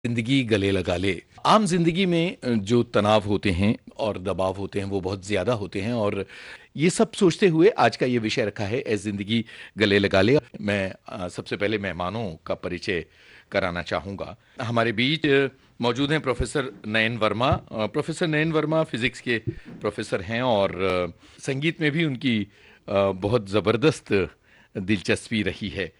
जिंदगी गले लगा ले। आम जिंदगी में जो तनाव होते हैं और दबाव होते हैं वो बहुत ज़्यादा होते हैं, और ये सब सोचते हुए आज का ये विषय रखा है, ए जिंदगी गले लगा ले। मैं सबसे पहले मेहमानों का परिचय कराना चाहूँगा। हमारे बीच मौजूद हैं प्रोफेसर नयन वर्मा। प्रोफेसर नयन वर्मा फिज़िक्स के प्रोफेसर हैं, और संगीत में भी उनकी बहुत ज़बरदस्त दिलचस्पी रही है।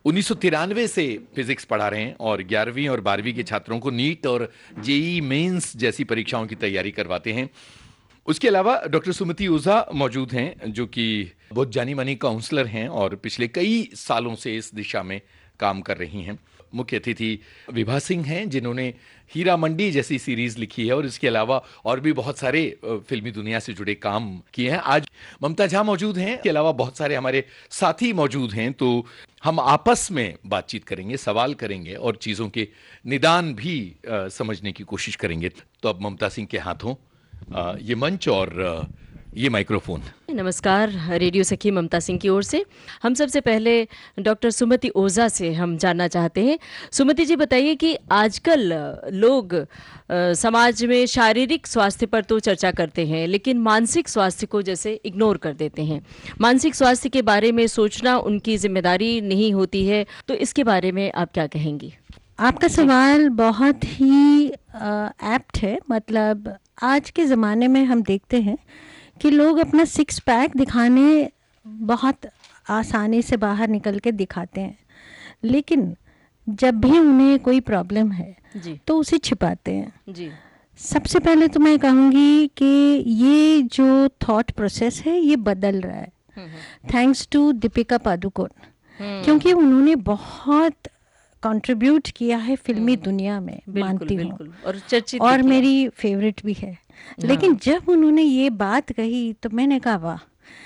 1993 से फिजिक्स पढ़ा रहे हैं, और 11वीं और 12वीं के छात्रों को नीट और जेई मेंस जैसी परीक्षाओं की तैयारी करवाते हैं। उसके अलावा डॉक्टर सुमति ओझा मौजूद हैं, जो कि बहुत जानी मानी काउंसलर हैं और पिछले कई सालों से इस दिशा में काम कर रही हैं। मुख्य अतिथि विभा सिंह हैं, जिन्होंने हीरा मंडी जैसी सीरीज लिखी है, और इसके अलावा और भी बहुत सारे फिल्मी दुनिया से जुड़े काम किए हैं। आज ममता झा मौजूद हैं, इसके अलावा बहुत सारे हमारे साथी मौजूद हैं। तो हम आपस में बातचीत करेंगे, सवाल करेंगे और चीज़ों के निदान भी समझने की कोशिश करेंगे। तो अब ममता सिंह के हाथों ये मंच और ये माइक्रोफोन। नमस्कार, रेडियो सखी ममता सिंह की ओर से। हम सबसे पहले डॉक्टर सुमति ओझा से हम जानना चाहते हैं। सुमति जी, बताइए कि आजकल लोग समाज में शारीरिक स्वास्थ्य पर तो चर्चा करते हैं, लेकिन मानसिक स्वास्थ्य को जैसे इग्नोर कर देते हैं। मानसिक स्वास्थ्य के बारे में सोचना उनकी जिम्मेदारी नहीं होती है, तो इसके बारे में आप क्या कहेंगी? आपका सवाल बहुत ही एप्ट है। मतलब आज के ज़माने में हम देखते हैं कि लोग अपना सिक्स पैक दिखाने बहुत आसानी से बाहर निकल के दिखाते हैं, लेकिन जब भी उन्हें कोई प्रॉब्लम है जी तो उसे छिपाते हैं। जी सबसे पहले तो मैं कहूँगी कि ये जो थॉट प्रोसेस है ये बदल रहा है, थैंक्स टू दीपिका पादुकोण, क्योंकि उन्होंने बहुत कंट्रीब्यूट किया है फिल्मी दुनिया में, मानती हूँ, बिल्कुल, और चर्चित और भी किया। मेरी फेवरेट भी है। लेकिन जब उन्होंने ये बात कही तो मैंने कहा वाह,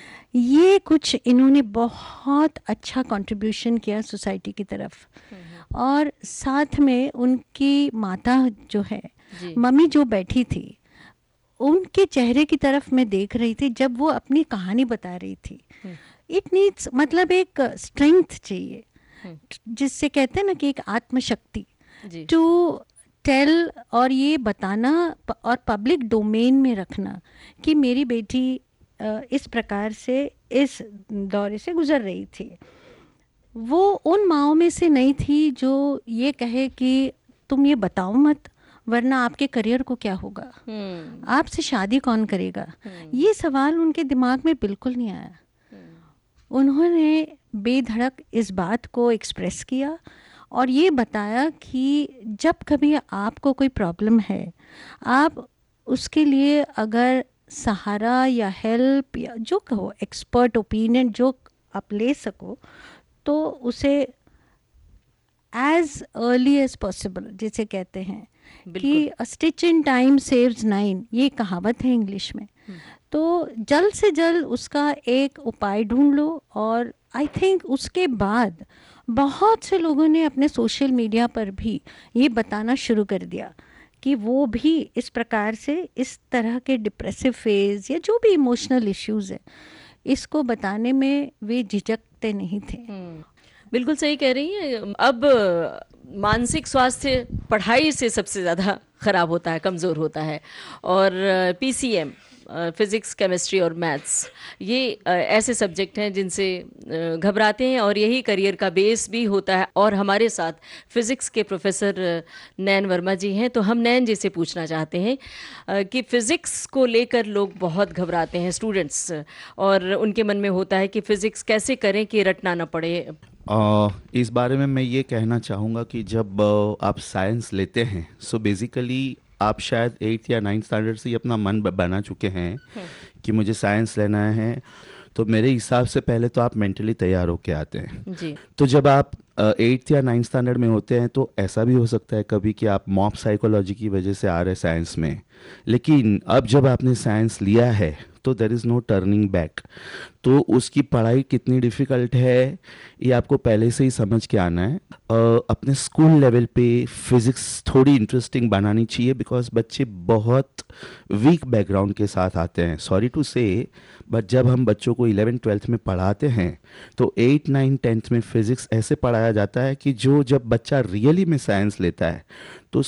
ये कुछ इन्होंने बहुत अच्छा कंट्रीब्यूशन किया सोसाइटी की तरफ। और साथ में उनकी माता जो है, जी मम्मी जो बैठी थी, उनके चेहरे की तरफ मैं देख रही थी जब वो अपनी कहानी बता रही थी। इट नीड्स, मतलब एक स्ट्रेंथ चाहिए, जिससे कहते हैं ना कि एक आत्मशक्ति जी टू टेल और ये बताना और पब्लिक डोमेन में रखना कि मेरी बेटी इस प्रकार से इस दौरे से गुजर रही थी। वो उन माँओं में से नहीं थी जो ये कहे कि तुम ये बताओ मत, वरना आपके करियर को क्या होगा, आपसे शादी कौन करेगा। ये सवाल उनके दिमाग में बिल्कुल नहीं आया। उन्होंने बेधड़क इस बात को एक्सप्रेस किया और ये बताया कि जब कभी आपको कोई प्रॉब्लम है, आप उसके लिए अगर सहारा या हेल्प या जो कहो एक्सपर्ट ओपिनियन जो आप ले सको, तो उसे एज अर्ली एज पॉसिबल, जिसे कहते हैं कि अ stitch in time saves nine, ये कहावत है इंग्लिश में। तो जल्द से जल्द उसका एक उपाय ढूंढ लो। और आई थिंक उसके बाद बहुत से लोगों ने अपने सोशल मीडिया पर भी ये बताना शुरू कर दिया कि वो भी इस प्रकार से इस तरह के डिप्रेसिव फेज या जो भी इमोशनल इश्यूज है, इसको बताने में वे झिझकते नहीं थे। बिल्कुल सही कह रही हैं। अब मानसिक स्वास्थ्य पढ़ाई से सबसे ज़्यादा ख़राब होता है, कमज़ोर होता है। और पीसीएम, फिज़िक्स, केमिस्ट्री और मैथ्स, ये ऐसे सब्जेक्ट हैं जिनसे घबराते हैं, और यही करियर का बेस भी होता है। और हमारे साथ फिज़िक्स के प्रोफेसर नयन वर्मा जी हैं। तो हम नयन जी से पूछना चाहते हैं कि फ़िज़िक्स को लेकर लोग बहुत घबराते हैं, स्टूडेंट्स, और उनके मन में होता है कि फ़िज़िक्स कैसे करें कि रटना ना पड़े। इस बारे में मैं ये कहना चाहूँगा कि जब आप साइंस लेते हैं, सो बेसिकली आप शायद 8th या 9th स्टैंडर्ड से ही अपना मन बना चुके हैं कि मुझे साइंस लेना है। तो मेरे हिसाब से पहले तो आप मेंटली तैयार होके आते हैं जी तो जब आप 8th या 9th स्टैंडर्ड में होते हैं, तो ऐसा भी हो सकता है कभी कि आप मॉब साइकोलॉजी की वजह से आ रहे साइंस में, लेकिन अब जब आपने साइंस लिया है तो there is no turning back. तो उसकी पढ़ाई कितनी डिफ़िकल्ट है ये आपको पहले से ही समझ के आना है। अपने स्कूल लेवल पे फिज़िक्स थोड़ी इंटरेस्टिंग बनानी चाहिए, बिकॉज बच्चे बहुत वीक बैकग्राउंड के साथ आते हैं, सॉरी टू से, बट जब हम बच्चों को 11th-12th में पढ़ाते हैं तो 8th 9th 10th में फिज़िक्स ऐसे पढ़ाया जाता है कि जो जब बच्चा रियली में साइंस लेता है तो